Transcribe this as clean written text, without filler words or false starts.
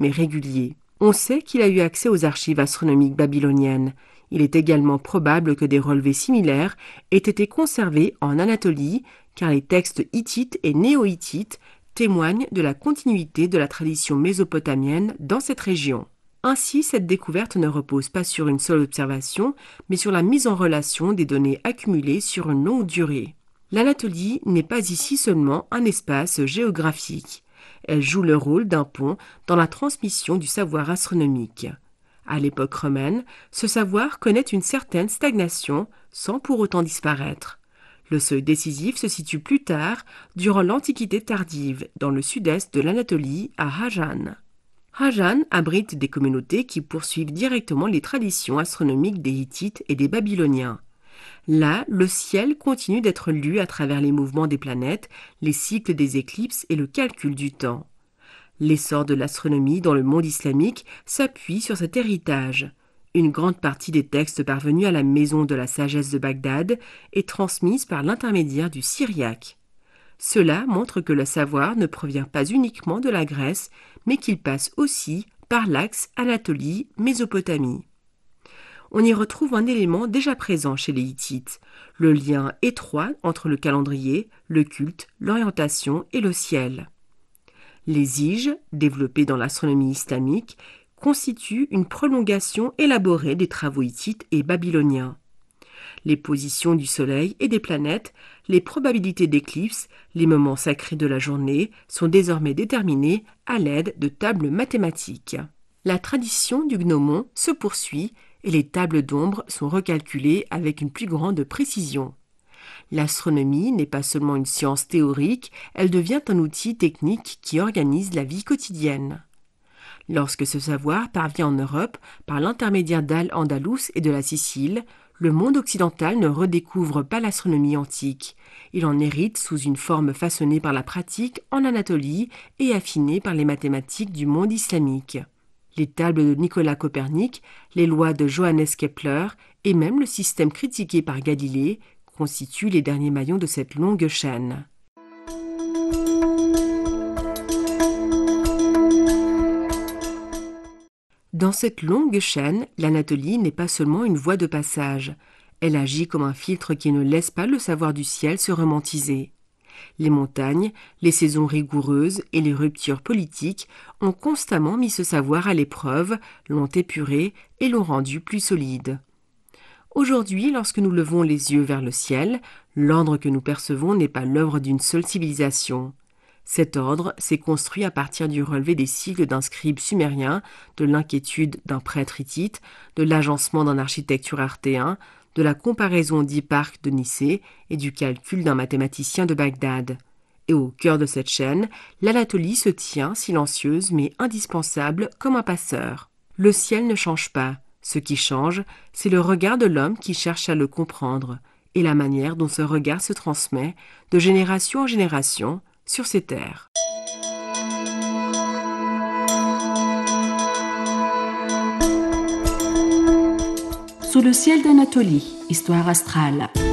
mais régulier. On sait qu'il a eu accès aux archives astronomiques babyloniennes. Il est également probable que des relevés similaires aient été conservés en Anatolie, car les textes hittites et néo-hittites témoignent de la continuité de la tradition mésopotamienne dans cette région. Ainsi, cette découverte ne repose pas sur une seule observation, mais sur la mise en relation des données accumulées sur une longue durée. L'Anatolie n'est pas ici seulement un espace géographique. Elle joue le rôle d'un pont dans la transmission du savoir astronomique. À l'époque romaine, ce savoir connaît une certaine stagnation sans pour autant disparaître. Le seuil décisif se situe plus tard, durant l'Antiquité tardive, dans le sud-est de l'Anatolie, à Hajan. Hajan abrite des communautés qui poursuivent directement les traditions astronomiques des Hittites et des Babyloniens. Là, le ciel continue d'être lu à travers les mouvements des planètes, les cycles des éclipses et le calcul du temps. L'essor de l'astronomie dans le monde islamique s'appuie sur cet héritage. Une grande partie des textes parvenus à la maison de la sagesse de Bagdad est transmise par l'intermédiaire du syriaque. Cela montre que le savoir ne provient pas uniquement de la Grèce, mais qu'il passe aussi par l'axe Anatolie-Mésopotamie. On y retrouve un élément déjà présent chez les Hittites, le lien étroit entre le calendrier, le culte, l'orientation et le ciel. Les Iges, développés dans l'astronomie islamique, constituent une prolongation élaborée des travaux hittites et babyloniens. Les positions du Soleil et des planètes, les probabilités d'éclipses, les moments sacrés de la journée sont désormais déterminés à l'aide de tables mathématiques. La tradition du gnomon se poursuit et les tables d'ombre sont recalculées avec une plus grande précision. L'astronomie n'est pas seulement une science théorique, elle devient un outil technique qui organise la vie quotidienne. Lorsque ce savoir parvient en Europe par l'intermédiaire d'Al-Andalus et de la Sicile, le monde occidental ne redécouvre pas l'astronomie antique. Il en hérite sous une forme façonnée par la pratique en Anatolie et affinée par les mathématiques du monde islamique. Les tables de Nicolas Copernic, les lois de Johannes Kepler et même le système critiqué par Galilée constituent les derniers maillons de cette longue chaîne. Dans cette longue chaîne, l'Anatolie n'est pas seulement une voie de passage. Elle agit comme un filtre qui ne laisse pas le savoir du ciel se romantiser. Les montagnes, les saisons rigoureuses et les ruptures politiques ont constamment mis ce savoir à l'épreuve, l'ont épuré et l'ont rendu plus solide. Aujourd'hui, lorsque nous levons les yeux vers le ciel, l'ordre que nous percevons n'est pas l'œuvre d'une seule civilisation. Cet ordre s'est construit à partir du relevé des cycles d'un scribe sumérien, de l'inquiétude d'un prêtre hittite, de l'agencement d'un architecte urartéen, de la comparaison d'Hipparque de Nicée et du calcul d'un mathématicien de Bagdad. Et au cœur de cette chaîne, l'Anatolie se tient, silencieuse mais indispensable, comme un passeur. Le ciel ne change pas. Ce qui change, c'est le regard de l'homme qui cherche à le comprendre, et la manière dont ce regard se transmet, de génération en génération, sur ces terres. Sous le ciel d'Anatolie, histoire astrale.